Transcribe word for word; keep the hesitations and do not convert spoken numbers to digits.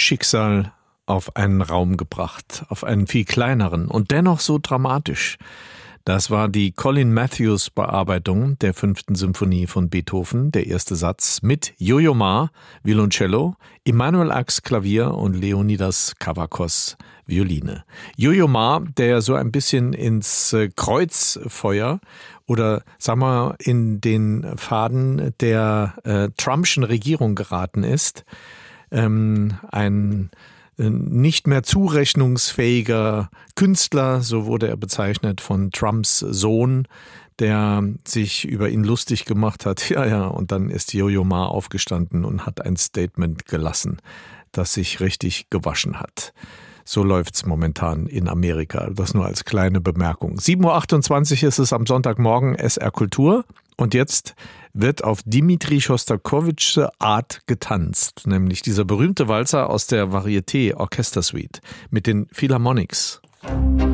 Schicksal auf einen Raum gebracht, auf einen viel kleineren und dennoch so dramatisch. Das war die Colin Matthews Bearbeitung der fünften Symphonie von Beethoven, der erste Satz, mit Yo-Yo Ma, Violoncello, Emanuel Ax Klavier und Leonidas Kavakos Violine. Yo-Yo Ma, der ja so ein bisschen ins Kreuzfeuer oder sagen wir in den Faden der äh, Trumpschen Regierung geraten ist, ähm, ein nicht mehr zurechnungsfähiger Künstler, so wurde er bezeichnet von Trumps Sohn, der sich über ihn lustig gemacht hat. Ja, ja, und dann ist Yo-Yo Ma aufgestanden und hat ein Statement gelassen, das sich richtig gewaschen hat. So läuft's momentan in Amerika. Das nur als kleine Bemerkung. sieben Uhr achtundzwanzig ist es am Sonntagmorgen, S R Kultur. Und jetzt wird auf Dimitri Schostakowitsch'sche Art getanzt. Nämlich dieser berühmte Walzer aus der Varieté Orchestersuite mit den Philharmonics.